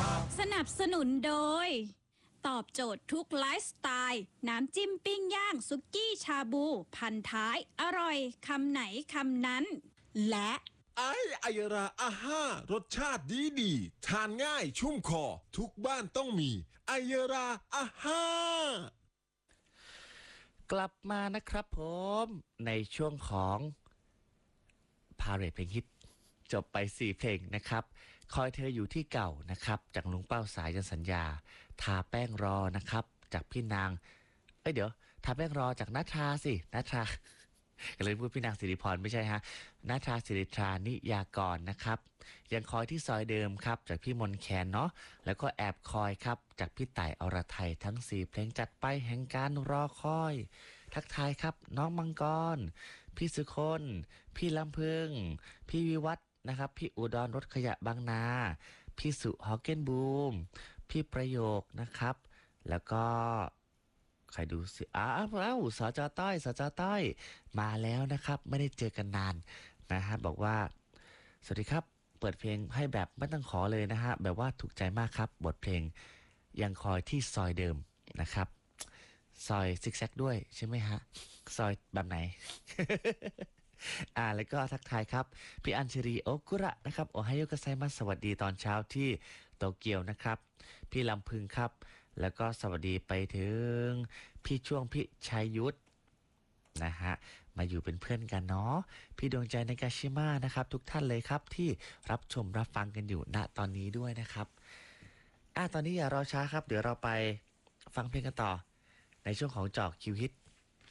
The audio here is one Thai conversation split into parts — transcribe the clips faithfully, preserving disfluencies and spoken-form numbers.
สนับสนุนโดยตอบโจทย์ทุกไลฟ์สไตล์น้ำจิ้มปิ้งย่างซุกี้ชาบูพันท้ายอร่อยคำไหนคำนั้นและไอไอราอาห้ารสชาติดีดีทานง่ายชุ่มคอทุกบ้านต้องมีไอราอาห้ากลับมานะครับผมในช่วงของพาเรทเพลงฮิตจบไปสี่เพลงนะครับคอยเธออยู่ที่เก่านะครับจากลุงเป้าสายยันสัญญาทาแป้งรอนะครับจากพี่นางเอ้ยเดี๋ยวทาแป้งรอจากนัทราสินัทราก็เลยพูดพี่นางสิริพรไม่ใช่ฮะนัทราสิริธรานิยากรนะครับยังคอยที่ซอยเดิมครับจากพี่มนแคนเนาะแล้วก็แอบคอยครับจากพี่ต่ายอรไทยทั้งสี่เพลงจัดไปแห่งการรอคอยทักทายครับน้องมังกรพี่สุคนพี่ลำพึงพี่วิวัฒน์นะครับพี่อุดรรถขยะบางนาพี่สุฮอกเกนบูมพี่ประโยคนะครับแล้วก็ใครดูสิอ้าวเอ้าสจต้อยสจต้อยมาแล้วนะครับไม่ได้เจอกันนานนะฮะบอกว่าสวัสดีครับเปิดเพลงให้แบบไม่ต้องขอเลยนะฮะแบบว่าถูกใจมากครับบทเพลงยังคอยที่ซอยเดิมนะครับซอยซิกแซกด้วยใช่ไหมฮะซอยแบบไหน อ่าแล้วก็ทักทายครับพี่อัญชรีโอกุระนะครับโอไฮโอกัสไซมัสสวัสดีตอนเช้าที่โตเกียวนะครับพี่ลำพึงครับแล้วก็สวัสดีไปถึงพี่ช่วงพี่ชัยยุทธนะฮะมาอยู่เป็นเพื่อนกันเนาะพี่ดวงใจในกาชิมะนะครับทุกท่านเลยครับที่รับชมรับฟังกันอยู่ณตอนนี้ด้วยนะครับอ่ะตอนนี้อย่ารอช้าครับเดี๋ยวเราไปฟังเพลงกันต่อในช่วงของจอกคิวฮิต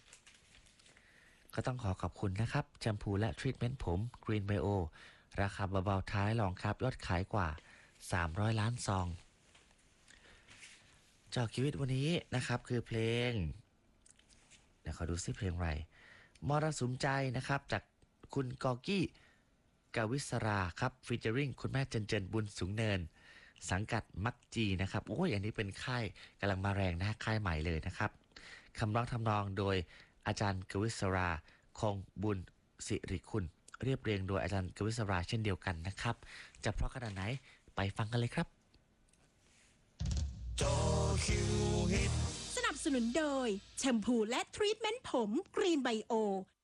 ก็ต้องขอขอบคุณนะครับแชมพูและทรีทเมนต์ผม Green Bio ราคาเบาๆท้ายรองครับยอดขายกว่าสามร้อยล้านซองจอกชีวิตวันนี้นะครับคือเพลงเดี๋ยวขอดูซิเพลงอะไรมรสุมใจนะครับจากคุณกอกี้กาวิศราครับฟีเจอริงคุณแม่เจนเจนบุญสูงเนินสังกัดมักจีนะครับโอ้ยอันนี้เป็นค่ายกำลังมาแรงนะค่ายใหม่เลยนะครับคำร้องทำนองโดยอาจารย์กวิศราคงบุญสิริคุณเรียบเรียงโดยอาจารย์กวิศราเช่นเดียวกันนะครับจะเพราะขนาดไหนไปฟังกันเลยครับสนับสนุนโดยแชมพูและทรีทเมนต์ผม Green Bio